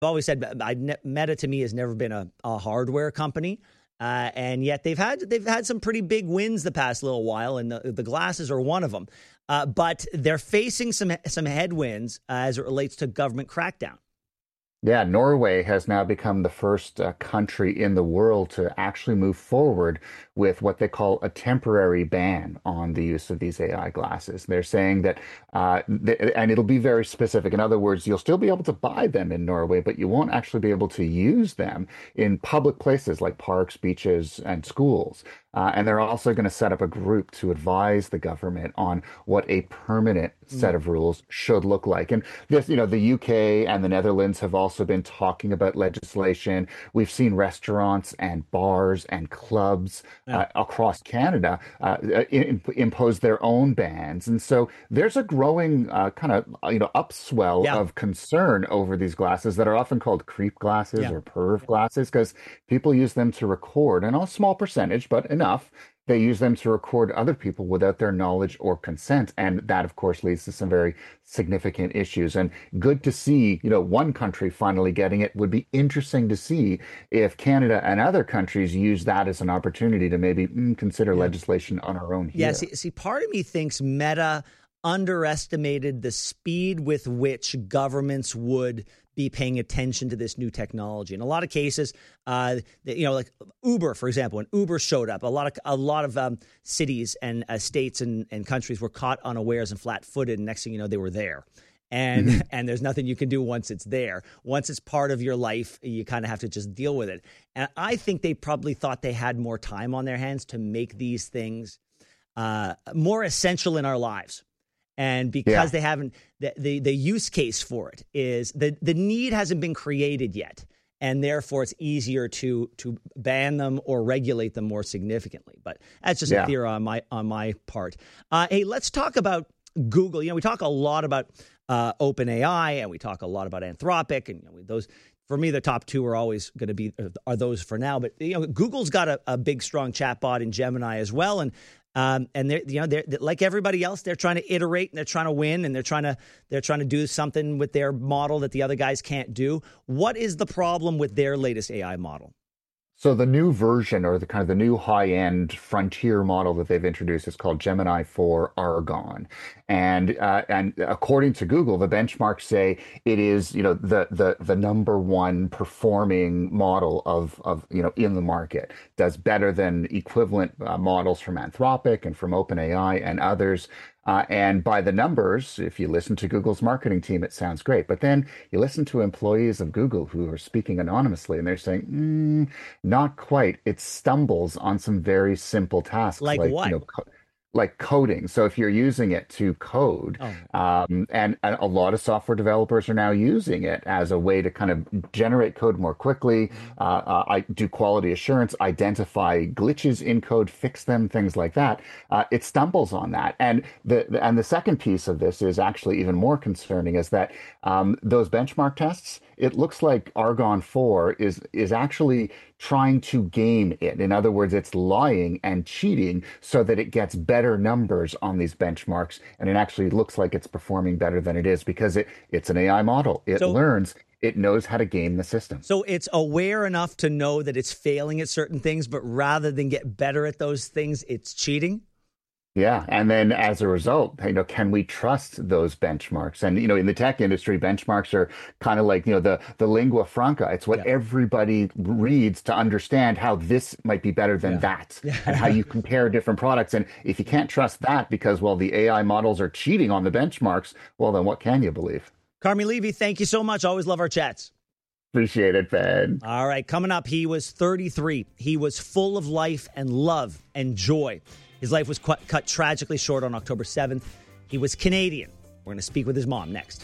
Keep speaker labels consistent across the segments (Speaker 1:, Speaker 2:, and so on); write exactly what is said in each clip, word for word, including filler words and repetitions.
Speaker 1: I've always said I, Meta to me has never been a, a hardware company. Uh, and yet they've had they've had some pretty big wins the past little while, and the, the glasses are one of them. Uh, but they're facing some some headwinds uh, as it relates to government crackdown.
Speaker 2: Yeah, Norway has now become the first uh, country in the world to actually move forward with what they call a temporary ban on the use of these A I glasses. They're saying that, uh, th- and it'll be very specific. In other words, you'll still be able to buy them in Norway, but you won't actually be able to use them in public places like parks, beaches, and schools. Uh, and they're also going to set up a group to advise the government on what a permanent set of rules should look like. And this, you know, the U K and the Netherlands have also been talking about legislation. We've seen restaurants and bars and clubs
Speaker 1: Yeah.
Speaker 2: uh, across Canada uh, in, impose their own bans. And so there's a growing uh, kind of, you know, upswell
Speaker 1: Yeah.
Speaker 2: of concern over these glasses that are often called creep glasses
Speaker 1: Yeah.
Speaker 2: or perv glasses because people use them to record, and a small percentage, but enough. They use them to record other people without their knowledge or consent. And that, of course, leads to some very significant issues. And good to see, you know, one country finally getting it. Would be interesting to see if Canada and other countries use that as an opportunity to maybe mm, consider
Speaker 1: Yeah.
Speaker 2: legislation on our own here.
Speaker 1: Yeah, see, see, part of me thinks Meta underestimated the speed with which governments would be paying attention to this new technology. In a lot of cases, uh, you know, like Uber, for example, when Uber showed up, a lot of a lot of um, cities and uh, states and, and countries were caught unawares and flat-footed, and next thing you know, they were there. And
Speaker 2: Mhm.
Speaker 1: and there's nothing you can do once it's there. Once it's part of your life, you kind of have to just deal with it. And I think they probably thought they had more time on their hands to make these things uh, more essential in our lives. And because
Speaker 2: Yeah.
Speaker 1: they haven't, the, the the use case for it is the the need hasn't been created yet, and therefore it's easier to to ban them or regulate them more significantly. But that's just
Speaker 2: Yeah.
Speaker 1: a theory on my on my part. Uh, hey, let's talk about Google. You know, we talk a lot about uh, OpenAI, and we talk a lot about Anthropic, and you know, those. For me, the top two are always going to be are those for now. But you know, Google's got a, a big, strong chatbot in Gemini as well, and um, and they're you know they're like everybody else. They're trying to iterate and they're trying to win, and they're trying to they're trying to do something with their model that the other guys can't do. What is the problem with their latest A I model?
Speaker 2: So the new version, or the kind of the new high-end frontier model that they've introduced, is called Gemini four Argon, and uh, and according to Google, the benchmarks say it is, you know, the the the number one performing model of of you know in the market. Does better than equivalent uh, models from Anthropic and from OpenAI and others. Uh, and by the numbers, if you listen to Google's marketing team, it sounds great. But then you listen to employees of Google who are speaking anonymously, and they're saying, mm, not quite. It stumbles on some very simple tasks,
Speaker 1: Like
Speaker 2: like
Speaker 1: what?
Speaker 2: you know, co- like coding. So if you're using it to code,
Speaker 1: Oh,
Speaker 2: um, and, and a lot of software developers are now using it as a way to kind of generate code more quickly, uh, uh, I do quality assurance, identify glitches in code, fix them, things like that. Uh, it stumbles on that. And the, the and the second piece of this is actually even more concerning, is that um, those benchmark tests, it looks like Argon four is is actually trying to game it. In other words, it's lying and cheating so that it gets better numbers on these benchmarks, and it actually looks like it's performing better than it is because it it's an A I model. It
Speaker 1: So-
Speaker 2: learns, it knows how to game the system.
Speaker 1: so it's aware enough to know that it's failing at certain things, but rather than get better at those things, it's cheating.
Speaker 2: Yeah, and then as a result, you know, can we trust those benchmarks? And you know, in the tech industry, benchmarks are kind of like, you know, the the lingua franca. It's what
Speaker 1: Yeah.
Speaker 2: everybody reads to understand how this might be better than
Speaker 1: Yeah.
Speaker 2: that,
Speaker 1: Yeah.
Speaker 2: and how you compare different products. And if you can't trust that because, well, the A I models are cheating on the benchmarks, well, then what can you believe?
Speaker 1: Carmi Levy, thank you so much. Always love our chats.
Speaker 2: Appreciate it, Ben.
Speaker 1: All right, coming up, he was thirty-three. He was full of life and love and joy. His life was cu- cut tragically short on October seventh. He was Canadian. We're going to speak with his mom next.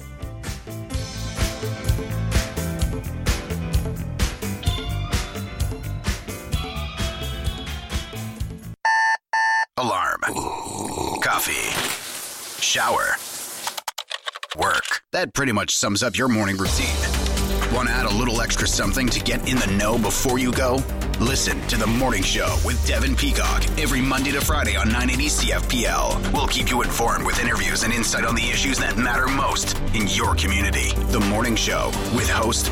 Speaker 3: Alarm. Coffee. Shower. Work. That pretty much sums up your morning routine. Want to add a little extra something to get in the know before you go? Listen to The Morning Show with Devin Peacock every Monday to Friday on nine eighty C F P L. We'll keep you informed with interviews and insight on the issues that matter most in your community. The Morning Show with host